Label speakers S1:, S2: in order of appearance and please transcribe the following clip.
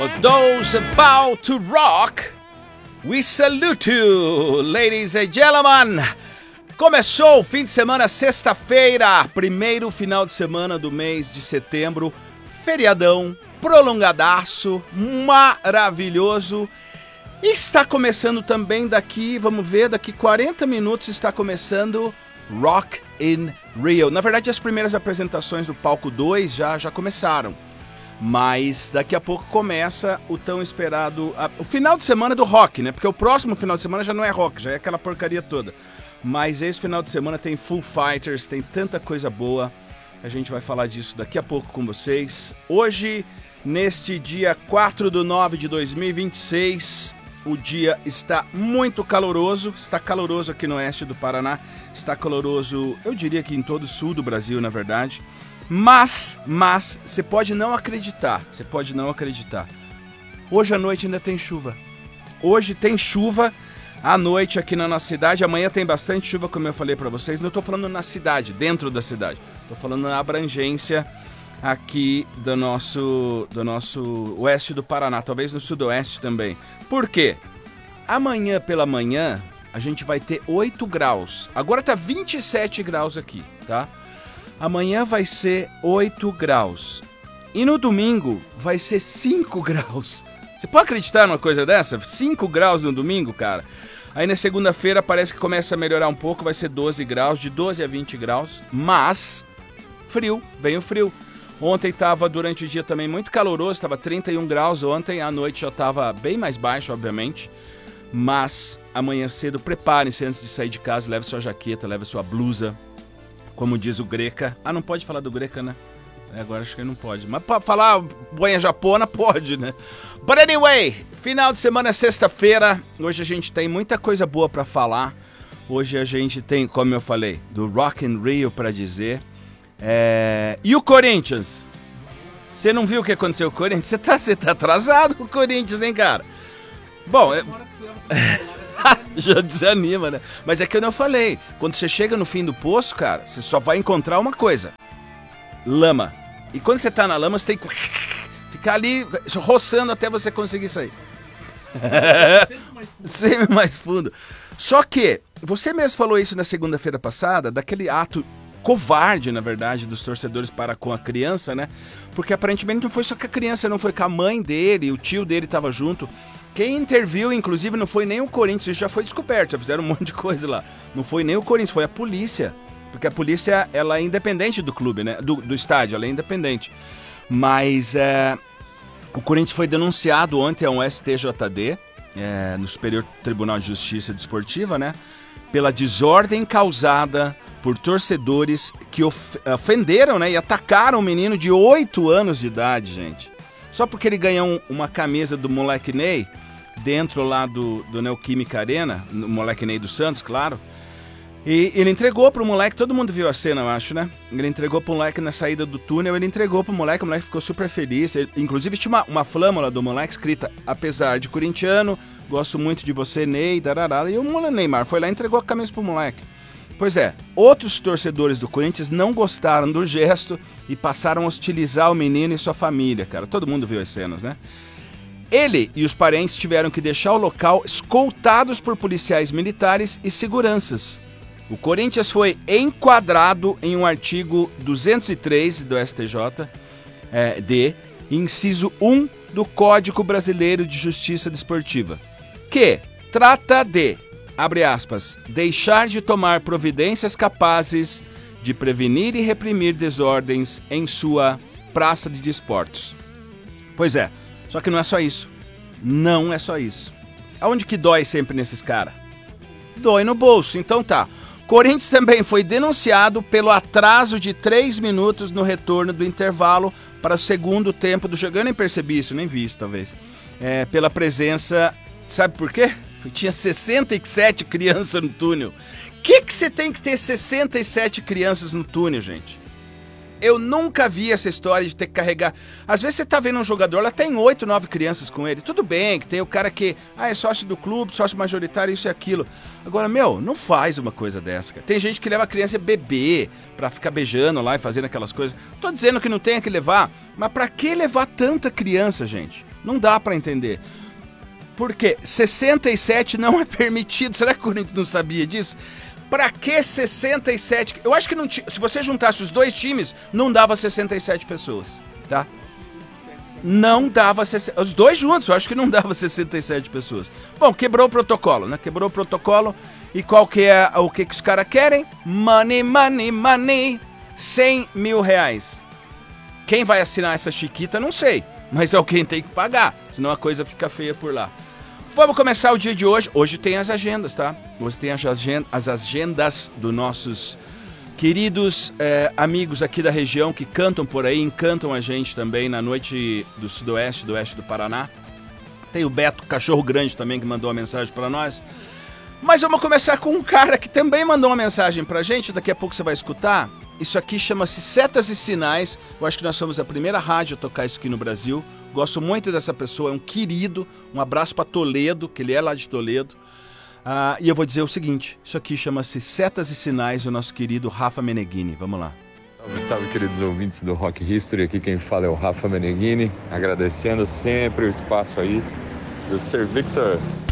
S1: Those about to rock, we salute you, ladies and gentlemen. Começou o fim de semana, sexta-feira, primeiro final de semana do mês de setembro, feriadão, prolongadaço, maravilhoso. E está começando também daqui, vamos ver, daqui 40 minutos está começando Rock in Rio. Na verdade, as primeiras apresentações do Palco 2 já começaram. Mas daqui a pouco começa o tão esperado... o final de semana do rock, né? Porque o próximo final de semana já não é rock, já é aquela porcaria toda. Mas esse final de semana tem Foo Fighters, tem tanta coisa boa. A gente vai falar disso daqui a pouco com vocês. Hoje, neste dia 4/9 de 2026, o dia está muito caloroso. Está caloroso aqui no oeste do Paraná. Está caloroso, eu diria que em todo o sul do Brasil, na verdade. Mas, você pode não acreditar, Hoje à noite ainda tem chuva. Hoje tem chuva à noite aqui na nossa cidade. Amanhã tem bastante chuva, como eu falei para vocês. Não estou falando na cidade, dentro da cidade. Estou falando na abrangência aqui do nosso oeste do Paraná, talvez no sudoeste também. Por quê? Amanhã pela manhã a gente vai ter 8 graus. Agora tá 27 graus aqui, tá? Amanhã vai ser 8 graus. E no domingo vai ser 5 graus. Você pode acreditar numa coisa dessa? 5 graus no domingo, cara. Aí na segunda-feira parece que começa a melhorar um pouco, vai ser 12 graus, de 12 a 20 graus. Mas, frio, vem o frio. Ontem estava durante o dia também muito caloroso, estava 31 graus ontem. À noite já estava bem mais baixo, obviamente. Mas amanhã cedo, prepare-se antes de sair de casa, leve sua jaqueta, leve sua blusa. Como diz o Greca. Ah, não pode falar do Greca, né? Agora acho que não pode. Mas pra falar boinha japona, pode, né? But anyway, final de semana, sexta-feira. Hoje a gente tem muita coisa boa pra falar. Hoje a gente tem, como eu falei, do Rock in Rio pra dizer. E o Corinthians? Você não viu o que aconteceu com o Corinthians? Você tá atrasado com o Corinthians, hein, cara? Bom, já desanima, né? Mas é que eu não falei. Quando você chega no fim do poço, cara, você só vai encontrar uma coisa: lama. E quando você tá na lama, você tem que ficar ali roçando até você conseguir sair. Sempre mais fundo. Só que você mesmo falou isso na segunda-feira passada, daquele ato covarde, na verdade, dos torcedores para com a criança, né? Porque aparentemente não foi só com a criança, não foi com a mãe dele, o tio dele estava junto. Quem interviu, inclusive, não foi nem o Corinthians, isso já foi descoberto, já fizeram um monte de coisa lá. Não foi nem o Corinthians, foi a polícia. Porque a polícia, ela é independente do clube, né? Do estádio, ela é independente. Mas o Corinthians foi denunciado ontem a um STJD, no Superior Tribunal de Justiça Desportiva, né? Pela desordem causada por torcedores que ofenderam, né? E atacaram um menino de 8 anos de idade, gente. Só porque ele ganhou uma camisa do moleque Ney, dentro lá do Neoquímica Arena, o moleque Ney do Santos, claro. E ele entregou pro moleque, todo mundo viu a cena, eu acho, né? Ele entregou pro moleque na saída do túnel, ele entregou pro moleque, o moleque ficou super feliz. Inclusive tinha uma flâmula do moleque escrita: apesar de corintiano, gosto muito de você, Ney, dararada. E o Neymar foi lá e entregou a camisa pro moleque. Pois é, outros torcedores do Corinthians não gostaram do gesto e passaram a hostilizar o menino e sua família, cara. Todo mundo viu as cenas, né? Ele e os parentes tiveram que deixar o local escoltados por policiais militares e seguranças. O Corinthians foi enquadrado em um artigo 203 do STJD, inciso 1 do Código Brasileiro de Justiça Desportiva, que trata de, abre aspas, deixar de tomar providências capazes de prevenir e reprimir desordens em sua praça de desportos. Pois é, só que não é só isso. Não é só isso. Aonde que dói sempre nesses caras? Dói no bolso, então tá. Corinthians também foi denunciado pelo atraso de 3 minutos no retorno do intervalo para o segundo tempo do jogo. Eu nem percebi isso, nem vi isso talvez. Pela presença, sabe por quê? Tinha 67 crianças no túnel. Que você tem que ter 67 crianças no túnel, gente? Eu nunca vi essa história de ter que carregar. Às vezes você tá vendo um jogador, ela tem 8, 9 crianças com ele. Tudo bem, que tem o cara que é sócio do clube, sócio majoritário, isso e aquilo. Agora, não faz uma coisa dessa, cara. Tem gente que leva a criança bebê pra ficar beijando lá e fazendo aquelas coisas. Tô dizendo que não tenha que levar, mas pra que levar tanta criança, gente? Não dá para entender. Porque 67 não é permitido. Será que o Corinthians não sabia disso? Pra que 67? Eu acho que não se você juntasse os dois times, não dava 67 pessoas, tá? Não dava os dois juntos, eu acho que não dava 67 pessoas. Bom, quebrou o protocolo, né? Quebrou o protocolo. E qual que é o que os caras querem? Money, money, money. 100 mil reais. Quem vai assinar essa chiquita, não sei. Mas alguém tem que pagar, senão a coisa fica feia por lá. Vamos começar o dia de hoje. Hoje tem as agendas, tá? Hoje tem as agendas dos nossos queridos amigos aqui da região que cantam por aí, encantam a gente também na noite do Sudoeste, do Oeste do Paraná. Tem o Beto, cachorro grande também, que mandou uma mensagem para nós. Mas vamos começar com um cara que também mandou uma mensagem pra gente, daqui a pouco você vai escutar. Isso aqui chama-se Setas e Sinais. Eu acho que nós somos a primeira rádio a tocar isso aqui no Brasil. Gosto muito dessa pessoa, é um querido. Um abraço para Toledo, que ele é lá de Toledo. E eu vou dizer o seguinte, isso aqui chama-se Setas e Sinais, o nosso querido Rafa Meneghini. Vamos lá.
S2: Salve, salve, queridos ouvintes do Rock History. Aqui quem fala é o Rafa Meneghini, agradecendo sempre o espaço aí do Sir Victor